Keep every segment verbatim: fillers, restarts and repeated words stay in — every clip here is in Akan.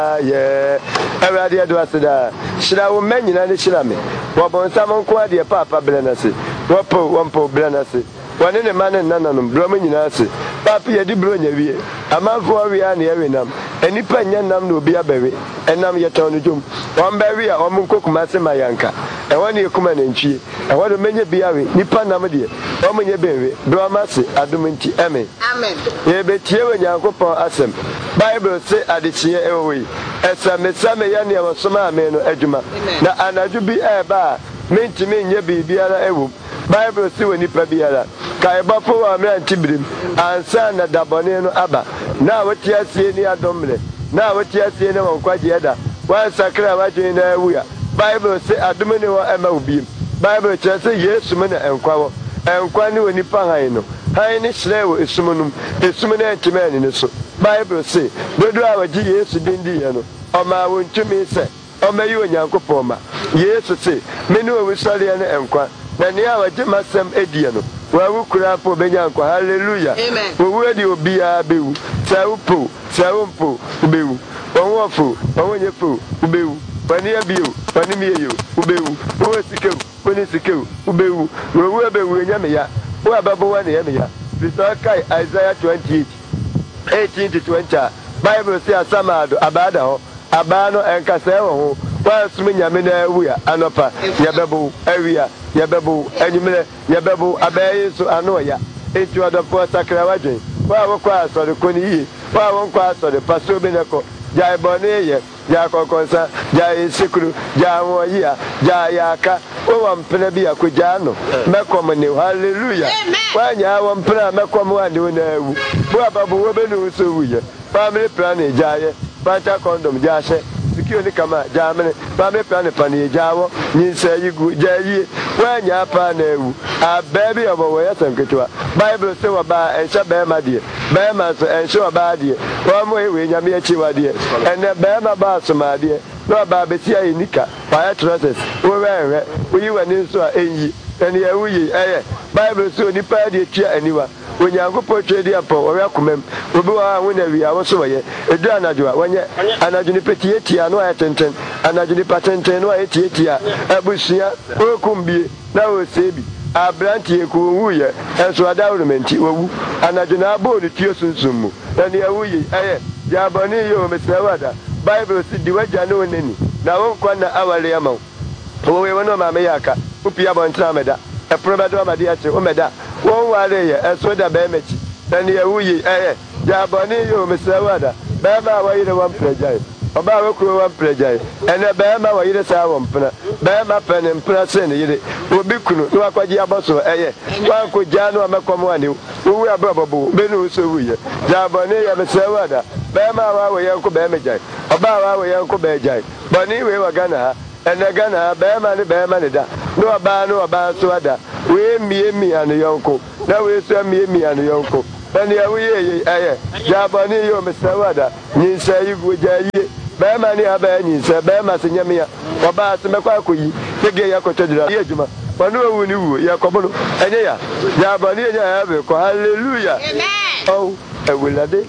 yeah. Every day do I say that. Should I will many and should me? What on some quad papa blenasi? What po one po blenasi? One in a man and none of them, blooming in us. Papi, a dibronia, a man for we are near them. Any penyan nam will be a berry, and nam yet on the doom. One berry, a woman cook master my yanka, and one year come and chi, and what a many be a nipan namadi, one many berry, Bramasi, Aduminti, Amen. Amen. Ye bet you and Yanko Assem. Bible say at the cheer away. As a Messama Yania was some man or Ejuma. Now, and I do be a bar, mean to me, ye be Biala Ewu. Bible see when you Pabiala. Kaibafo wa mea tibrim ansa na daboneno aba na wati asie ni adomle na wati asie na wankwaje ada wan sakra waje na wuya Bible say adomene wa ema ubim Bible che say Yesu me na enkwawo enkwa ni oni pa han no han ni hrewo esumunum esum na entimani ne so Bible say dodo a waje Yesu dindi ye no o ma wontumi se o ma yi onyankopon ma Yesu say me ni owi sori na enkwa na ni a waje masem edie no wa kura po benyanko hallelujah amen wo wedi obia bewu saupo saumpo ubewu onwofo onwenyepo ubewu wani abiu wani miyeyo ubewu wo sikewu woni sikewu ubewu wo abewu nyame ya wo ababo wani yame ya Kai Isaiah twenty-eight eighteen to twenty Bible say asamado abada ho abano enkasa ho wa sumi nyame na awuya anopa yabebo awia yabebo enyimle yabebo abaye so anoya etu adofo sakra wadwen wa wokwa asore koni yi wa wonkwa asore paso beneko jai bone ye ja kokonsa jai sikuru ja woyia ja yaka o wampena bi akoja no mekom ne hallelujah wa nya wampena mekom wa ne na awu bo ababo wo benu so wuye family plan e jaye bata condom jase sikio ni kama jamene family plan pani jawo nyinsa yigu jayi wanya pa na ewu a baby obo ya sanketwa Bible say wa ba encha be ma die be ma so encha wa ba die wa mo ewe nyame achi wa die ene be ma ba so ma die no ba beti ayi nika wa trousers wo wewe wo yi wa ni so a enyi ene ewu yi eye Bible say oni pa die tia aniwa onyankopɔ twedi apɔ ɔwe akomam obi wa ho na wi awo so wɔyɛ edu anadwo a wɔnyɛ anadwo ni petie tia no ayɛ tenten anadwo ni patenten no ayɛ tie tia abusua okumbie na o sebi abrantie ko wuye enso adawro menti wowu anadwo na abo ni tio sunsun mu na ne awuye ɛyɛ jabani yo mesawada Bible si di waja no neni na won kwa na awale ama wo we wono ma me yaka upia bontra meda e probedo amade ache o meda won wale ye eso da be mechi na ne awuye ɛyɛ jabani yo mesawada be ma wa yire wan prejai oba we kuro wan prejai ene be ma wa yire sa won pna be ma pene mpna se ne yire obi kunu no akwaji aboso ɛyɛ wan ko janu amekom wani wo abrababo be no so wuye jabani ye mesawada be ma wa we yanko be mejai oba wa we yanko be jai bani we wa gana ene gana be ma ne be ma ne da no oba no oba so ada we mie mie anu yanko na we so mie mie anu yanko bani ya wuye ɛyɛ jabani yo mesawada nyinsa yigu jayi be ma ne aba nyinsa be ma se nyamia oba se mekwa akoyi kege yakotodira ye adwuma wanu owu ni wu yakobo enye ya jabani enya ya be ko hallelujah amen oh ewulade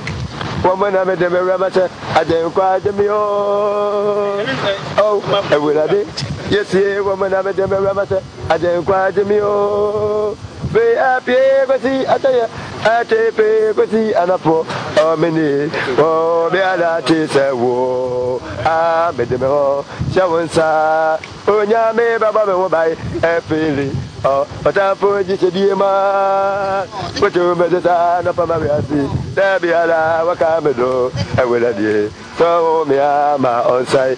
wamana me de ramata aden kwa ademi o oh ewulade yes ye wamana me de ramata aden kwa ademi o be apie kwasi ataya ate pe kwasi anapo o meni o be ala te sewo a me de me shawonsa onya me baba me wo bai efili o otafo jisedi ma koto me de sa na pa ma biasi da bi ala wakamedo ewelade so me ama onsai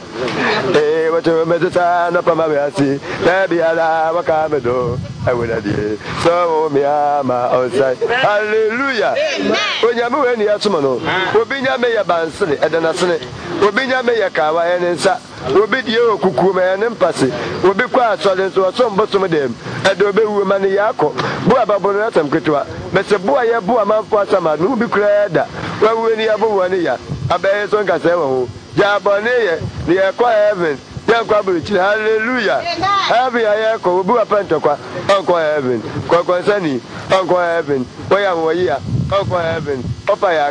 e woto me de sa na pa ma biasi da bi ala wakamedo ewelade so me ama onsai hallelujah onya me we ni asoma no obi nya me ya bansene edana sene obi nya me ya kawa enensa obi die okuku me ene mpase obi kwa asole so so mbosom dem edo be wu ma ne yakọ bu ababo no atam ketwa mese bu aye bu amanfo asama no bi kura da wa wu ni abo woni ya abaye so nka se wo ja bone ye ne ye kwa heaven ya kwa burichi hallelujah heaven ya ko bu apantokwa onko heaven kwa kwa sani onko heaven wa ya wo ya onko heaven opa ya aka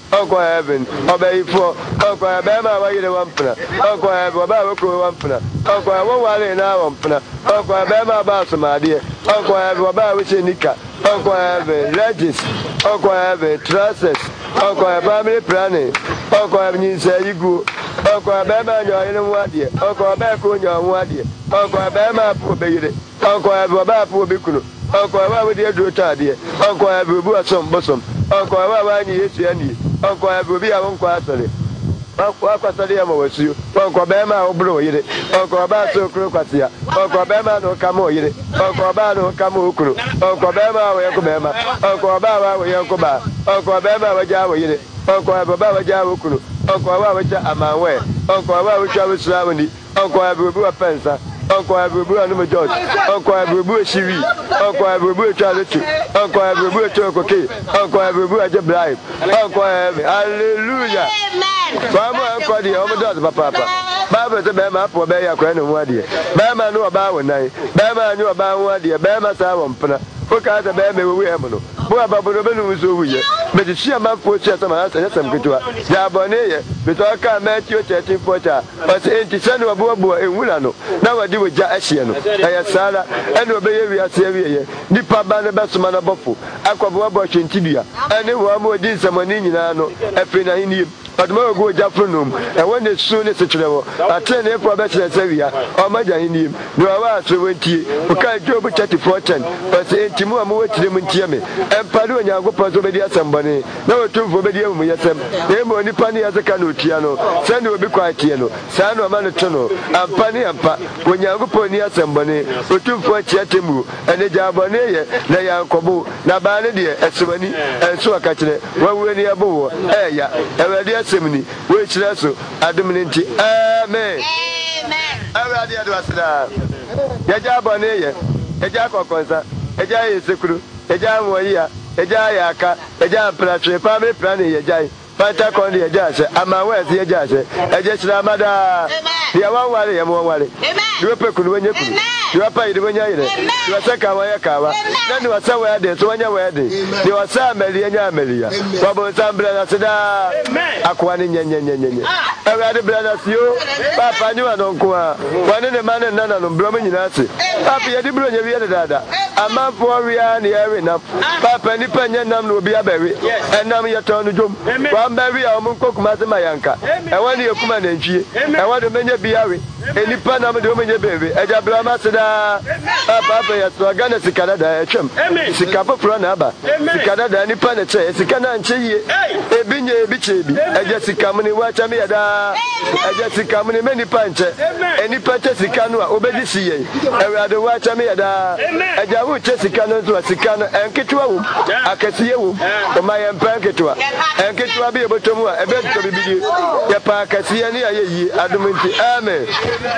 Uncle Heaven, obey for Uncle Abema, why you want Puna, Uncle Ababa, one Puna, Uncle Awali now, Puna, Uncle Abema Basama, dear, Uncle Ababa, which is Nika, Uncle Heaven, Regis, Uncle Heaven, Trusses, Uncle Abami Planning, Uncle Avenue say you go, Uncle Abema, you're in one dear, Uncle Abako, you're one dear, Uncle Abema, poor baby, Uncle Ababa, poor Bikuno, Uncle Ababa, with your daughter, dear, Uncle Abu, some bosom, Uncle Ababa, yes, Yanni. Uncle Abubi, I won't quite say. Uncle Abasadiam was you. Uncle Bema, or Bro, yet. Uncle Abaso, Crocatia. Uncle Bema, no Camo, yet. Uncle Abano, Camo, Uncle Bema, Uncle Bema. Uncle Ababa, Uncle Ba. Uncle Bema, Java, yet. Uncle Ababa, Java, Uncle Abacha, Amawe. Uncle Abacha, Travis Lavani. Uncle Abu Pensa. Uncle Abu Anuma George, Uncle Abu Shivi, Uncle Abu Charity, Uncle Abu Chocoke, Uncle Abu Ajabribe, Uncle Abu, Hallelujah. Mama, Uncle the Omadot, Papa. Baba the Bama for Bay, a grand one dear. Bama knew about one night. Bama knew about one dear. Bama Sawampana. Look at the Bama we have no. Baba Bobenu so we. But the sheer man for Chester, and some good to her. Jabone, but I can't match your chatting for her. But ain't son of Bobo and Wilano. Now I do with Jasiano. I Sala, and obey we are Savia. Nipa Banabasumana Bofu, Aquabobo Chintidia, and then one more did some money in Ano, a fina in him. But more go Jafronum, and when the soonest travel, I turn a probation Savia, or Maja in him. No, I was twenty, who can't go to chatty fortune, but say Timu Amu to them in Tiame, and Padu and Yago Pasobedia somebody. No two for Bedia Muyasem, Nemo Nipani as a canotiano, Sand will be quite Tiano, San or Manatono, and Pani and Pa, when Yago Ponia somebody, who two for Chatimu, and the Jabone, Nayan Kobu, Nabanadia, and Sumani, and Suakatine, one way near Bo, eh, ya, and Semini, which also Adaminti. Amen. Amen. Aradia Dwasada. Yaja Bonea, Eja Coconsa, Eja Sekuru, Eja Moya, Eja Yaka, Eja Platre, family planning Yajai, Panta Condi Ejas, Amawa, the Ejas, Ejas Mada, the Awawari, and Mowari. You are Pekun when you you are paid when you are you are Sakawayakawa, then you are somewhere there, so when you are wedding, you are Sam Melia Melia, Bobo Sambra Sada, Aquani Yan. I read the brothers you, Papa, you and Uncle, one in the man and none of them, Blooming Nazi. Papa, you didn't hear that. A man for Rian, here enough. Papa, and the penyan will be a berry, and now you're turning to one berry, or Munko Mazayanka. I want you to come and she, I want to many be Harry, and you pan up doing your baby, and your Brahma Sada, Papa, yes, we're going to see Canada, Sikapa Pranaba, Canada, and the Panache, Sikana and Chi, a binya bichi, and Jessica Mani Wachamiada. I just come in many punches, any punches he can obey. I rather watch a me. I just Jessica to a Sicana and Kitua. I can see you for my Empanketua and Kitua be able to move a bed to be Yapa Cassiani. I don't mean to Amen.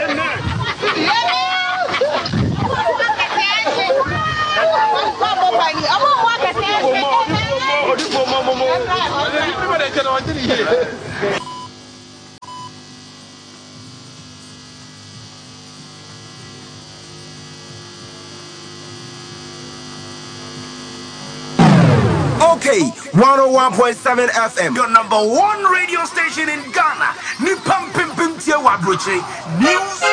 Okay, one oh one point seven F M, your number one radio station in Ghana. Nipam Pim Pim Tia Wabroche. News.